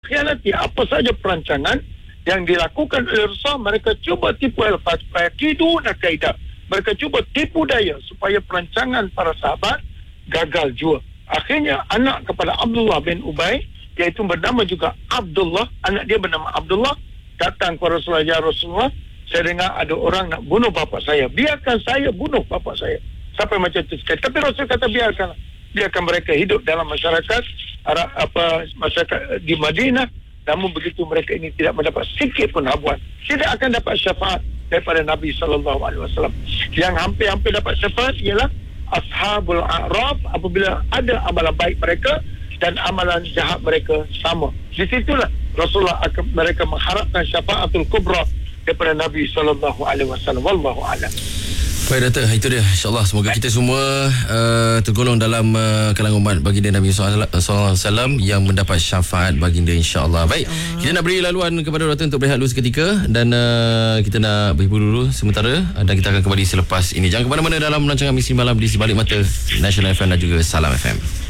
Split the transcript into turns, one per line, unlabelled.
mengkhianati apa saja perancangan yang dilakukan oleh Rasulullah. Mereka cuba tipu al-fakidu dan kaidah. Mereka cuba tipu daya supaya perancangan para sahabat gagal jua. Akhirnya anak kepada Abdullah bin Ubay, iaitu bernama juga Abdullah, anak dia bernama Abdullah, datang kepada Rasulullah, ya Rasulullah, saya dengar ada orang nak bunuh bapa saya, biarkan saya bunuh bapa saya. Sampai macam itu sekali. Tapi Rasul kata biarkan mereka hidup dalam masyarakat masyarakat di Madinah. Namun begitu mereka ini tidak mendapat sikit pun habuan, tidak akan dapat syafaat daripada Nabi SAW. Yang hampir-hampir dapat syafaat ialah Ashabul A'raf, apabila ada amalan baik mereka dan amalan jahat mereka sama. Di situlah Rasulullah mereka mengharapkan syafaatul kubra daripada Nabi SAW. Wallahu a'lam.
Baik Datuk, itu dia, insyaAllah semoga kita semua tergolong dalam kalangan umat baginda Nabi SAW yang mendapat syafaat baginda, insyaAllah. Baik, kita nak beri laluan kepada Datuk untuk berehat dulu seketika, dan kita nak berhibur dulu sementara, dan kita akan kembali selepas ini. Jangan ke mana-mana dalam rancangan Misteri Malam di Sebalik Mata National FM dan juga Salam FM.